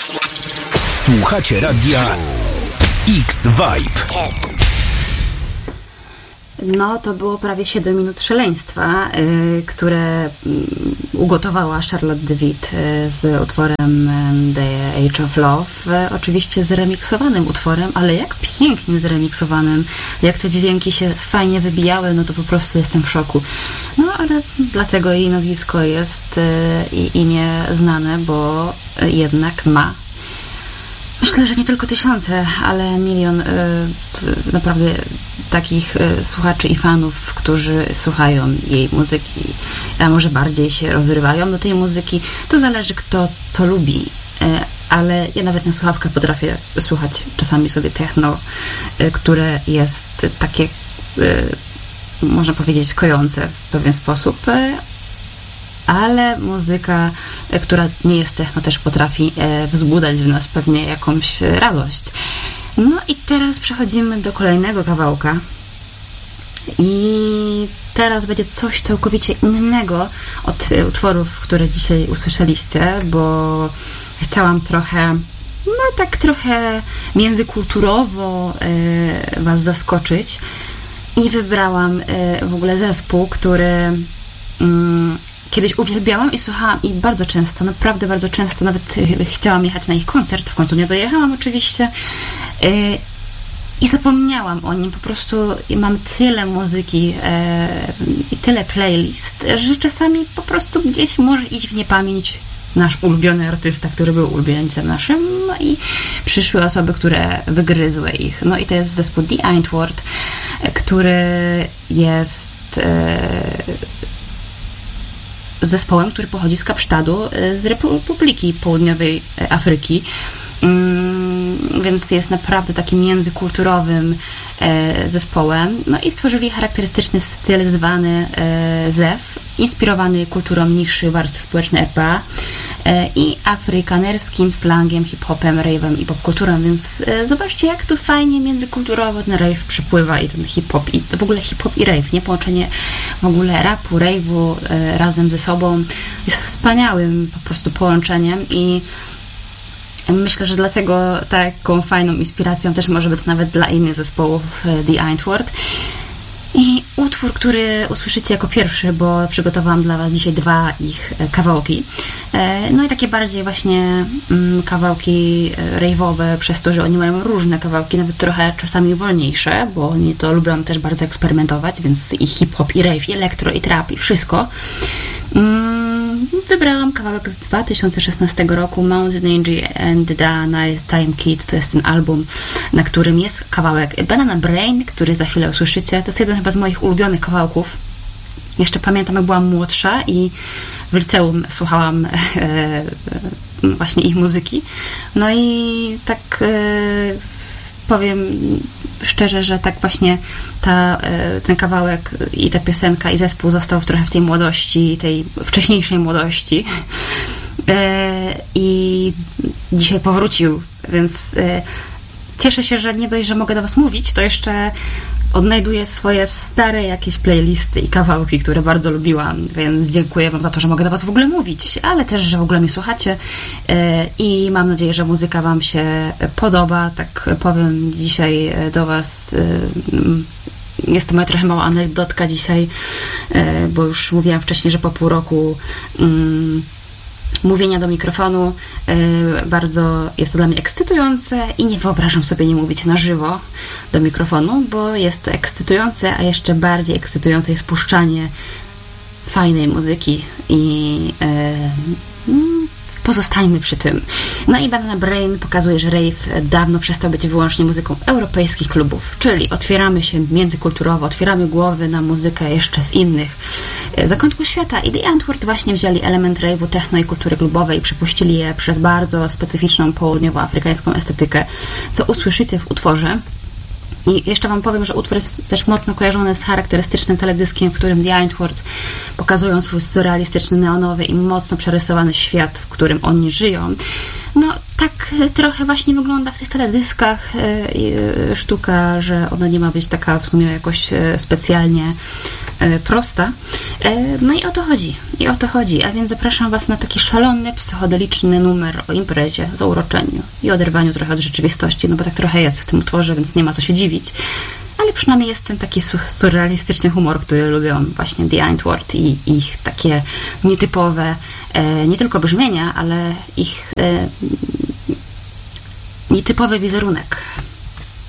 Słuchacie radia X-Vibe. No, to było prawie 7 minut szaleństwa, które ugotowała Charlotte de Witte z utworem The Age of Love. Oczywiście zremiksowanym utworem, ale jak pięknie zremiksowanym. Jak te dźwięki się fajnie wybijały, no to po prostu jestem w szoku. No, ale dlatego jej nazwisko jest i imię znane, bo jednak ma, myślę, że nie tylko tysiące, ale milion naprawdę takich słuchaczy i fanów, którzy słuchają jej muzyki, a może bardziej się rozrywają do tej muzyki. To zależy kto co lubi, ale ja nawet na słuchawkach potrafię słuchać czasami sobie techno, które jest takie, można powiedzieć, kojące w pewien sposób, ale muzyka, która nie jest techno, też potrafi wzbudzać w nas pewnie jakąś radość. No i teraz przechodzimy do kolejnego kawałka i teraz będzie coś całkowicie innego od utworów, które dzisiaj usłyszeliście, bo chciałam trochę, no tak trochę międzykulturowo was zaskoczyć i wybrałam w ogóle zespół, który kiedyś uwielbiałam i słuchałam i bardzo często, naprawdę bardzo często nawet chciałam jechać na ich koncert, w końcu nie dojechałam oczywiście i zapomniałam o nim, po prostu mam tyle muzyki i tyle playlist, że czasami po prostu gdzieś może iść w niepamięć nasz ulubiony artysta, który był ulubieńcem naszym, no i przyszły osoby, które wygryzły ich. No i to jest zespół The Antwoord, który jest zespołem, który pochodzi z Kapsztadu, z Republiki Południowej Afryki, więc jest naprawdę takim międzykulturowym zespołem. No i stworzyli charakterystyczny styl zwany ZEF, inspirowany kulturą niższej warstwy społecznej RPA i afrykanerskim slangiem, hip-hopem, rave'em i popkulturą, więc zobaczcie, jak tu fajnie międzykulturowo ten rave przepływa i ten hip-hop, i w ogóle hip-hop i rave, nie? Połączenie w ogóle rapu, rave'u razem ze sobą jest wspaniałym po prostu połączeniem i myślę, że dlatego taką fajną inspiracją też może być nawet dla innych zespołów The Antwoord. I utwór, który usłyszycie jako pierwszy, bo przygotowałam dla was dzisiaj 2 ich kawałki. No i takie bardziej właśnie kawałki rave'owe, przez to, że oni mają różne kawałki, nawet trochę czasami wolniejsze, bo oni to lubią też bardzo eksperymentować, więc i hip-hop, i rave, i elektro, i trap, i wszystko. Wybrałam kawałek z 2016 roku, Mountain Angie and the Nice Time Kid. To jest ten album, na którym jest kawałek Banana Brain, który za chwilę usłyszycie. To jest jeden chyba z moich ulubionych kawałków. Jeszcze pamiętam, jak byłam młodsza i w liceum słuchałam właśnie ich muzyki. No i tak powiem szczerze, że tak właśnie ten kawałek i ta piosenka i zespół został trochę w tej młodości, tej wcześniejszej młodości i dzisiaj powrócił, więc cieszę się, że nie dość, że mogę do was mówić, to jeszcze odnajduję swoje stare jakieś playlisty i kawałki, które bardzo lubiłam, więc dziękuję wam za to, że mogę do was w ogóle mówić, ale też, że w ogóle mnie słuchacie i mam nadzieję, że muzyka wam się podoba. Tak powiem dzisiaj do was, jest to moja trochę mała anegdotka dzisiaj, bo już mówiłam wcześniej, że po pół roku mówienia do mikrofonu bardzo jest to dla mnie ekscytujące i nie wyobrażam sobie nie mówić na żywo do mikrofonu, bo jest to ekscytujące, a jeszcze bardziej ekscytujące jest puszczanie fajnej muzyki i pozostańmy przy tym. No i Banana Brain pokazuje, że rave dawno przestał być wyłącznie muzyką europejskich klubów, czyli otwieramy się międzykulturowo, otwieramy głowy na muzykę jeszcze z innych zakątków świata i The Antwoord właśnie wzięli element rave'u, techno i kultury klubowej i przepuścili je przez bardzo specyficzną południowoafrykańską estetykę, co usłyszycie w utworze. I jeszcze wam powiem, że utwór jest też mocno kojarzony z charakterystycznym teledyskiem, w którym The Antwoord pokazują swój surrealistyczny, neonowy i mocno przerysowany świat, w którym oni żyją. No, tak trochę właśnie wygląda w tych teledyskach sztuka, że ona nie ma być taka w sumie jakoś specjalnie prosta. No i o to chodzi. I o to chodzi. A więc zapraszam Was na taki szalony, psychodeliczny numer o imprezie, zauroczeniu i oderwaniu trochę od rzeczywistości, no bo tak trochę jest w tym utworze, więc nie ma co się dziwić. Ale przynajmniej jest ten taki surrealistyczny humor, który lubią właśnie The Antwoord i ich takie nietypowe, nie tylko brzmienia, ale ich nietypowy wizerunek.